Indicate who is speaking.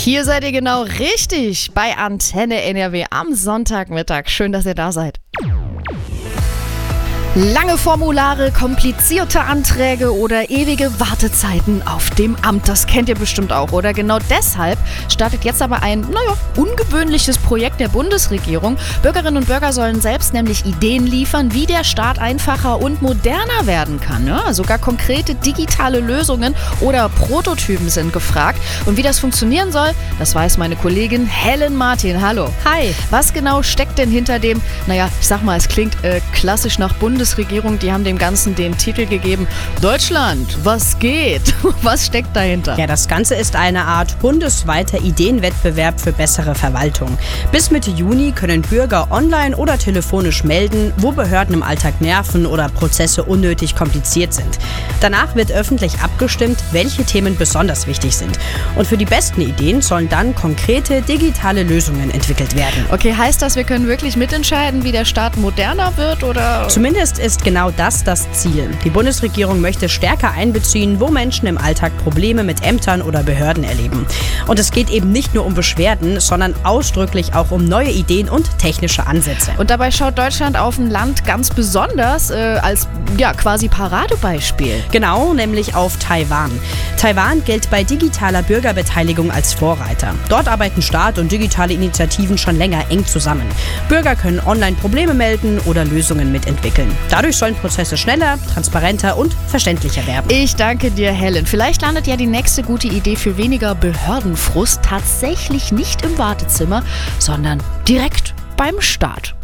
Speaker 1: Hier seid ihr genau richtig bei Antenne NRW am Sonntagmittag. Schön, dass ihr da seid. Lange Formulare, komplizierte Anträge oder ewige Wartezeiten auf dem Amt, das kennt ihr bestimmt auch, oder? Genau deshalb startet jetzt aber ein, ungewöhnliches Projekt der Bundesregierung. Bürgerinnen und Bürger sollen selbst nämlich Ideen liefern, wie der Staat einfacher und moderner werden kann. Ja, sogar konkrete digitale Lösungen oder Prototypen sind gefragt. Und wie das funktionieren soll, das weiß meine Kollegin Helen Martin. Hallo.
Speaker 2: Hi.
Speaker 1: Was genau steckt denn hinter dem, ich sag mal, es klingt klassisch nach Bundesregierung, die haben dem Ganzen den Titel gegeben, Deutschland, was geht? Was steckt dahinter?
Speaker 2: Ja, das Ganze ist eine Art bundesweiter Ideenwettbewerb für bessere Verwaltung. Bis Mitte Juni können Bürger online oder telefonisch melden, wo Behörden im Alltag nerven oder Prozesse unnötig kompliziert sind. Danach wird öffentlich abgestimmt, welche Themen besonders wichtig sind. Und für die besten Ideen sollen dann konkrete digitale Lösungen entwickelt werden.
Speaker 1: Okay, heißt das, wir können wirklich mitentscheiden, wie der Staat moderner wird, oder?
Speaker 2: Zumindest ist genau das Ziel. Die Bundesregierung möchte stärker einbeziehen, wo Menschen im Alltag Probleme mit Ämtern oder Behörden erleben. Und es geht eben nicht nur um Beschwerden, sondern ausdrücklich auch um neue Ideen und technische Ansätze.
Speaker 1: Und dabei schaut Deutschland auf ein Land ganz besonders als quasi Paradebeispiel.
Speaker 2: Genau, nämlich auf Taiwan. Taiwan gilt bei digitaler Bürgerbeteiligung als Vorreiter. Dort arbeiten Staat und digitale Initiativen schon länger eng zusammen. Bürger können online Probleme melden oder Lösungen mitentwickeln. Dadurch sollen Prozesse schneller, transparenter und verständlicher werden.
Speaker 1: Ich danke dir, Helen. Vielleicht landet ja die nächste gute Idee für weniger Behördenfrust tatsächlich nicht im Wartezimmer, sondern direkt beim Staat.